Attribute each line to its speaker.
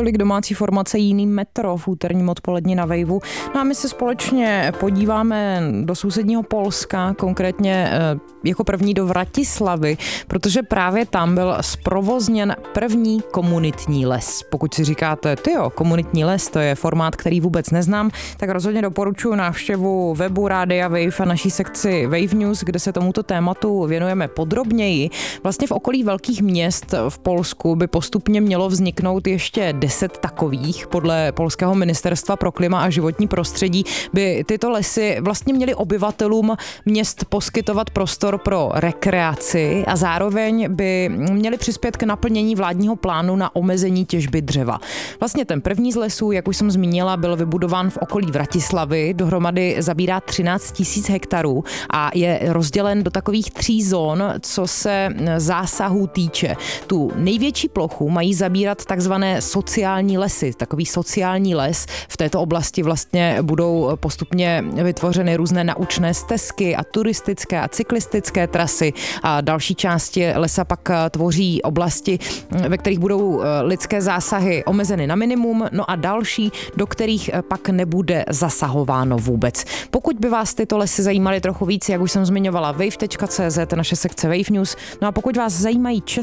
Speaker 1: tolik domácí formace Jiný metro v úterním odpoledni na Waveu. No a my se společně podíváme do sousedního Polska, konkrétně jako první do Vratislavy, protože právě tam byl zprovozněn první komunitní les. Pokud si říkáte, komunitní les, to je formát, který vůbec neznám, tak rozhodně doporučuji návštěvu webu Rádia Wave a naší sekci Wave News, kde se tomuto tématu věnujeme podrobněji. Vlastně v okolí velkých měst v Polsku by postupně mělo vzniknout ještě 10 takových. Podle polského ministerstva pro klima a životní prostředí by tyto lesy vlastně měly obyvatelům měst poskytovat prostor pro rekreaci a zároveň by měly přispět k naplnění vládního plánu na omezení těžby dřeva. Vlastně ten první z lesů, jak už jsem zmínila, byl vybudován v okolí Vratislavy, dohromady zabírá 13 000 hektarů a je rozdělen do takových 3 zón, co se zásahů týče. Tu největší plochu mají zabírat takzvané sociální lesy. Takový sociální les v této oblasti vlastně budou postupně vytvořeny různé naučné stezky a turistické a cyklistické trasy a další části lesa pak tvoří oblasti, ve kterých budou lidské zásahy omezeny na minimum, no a další, do kterých pak nebude zasahováno vůbec. Pokud by vás tyto lesy zajímaly trochu víc, jak už jsem zmiňovala, wave.cz, naše sekce Wave News, no a pokud vás zajímají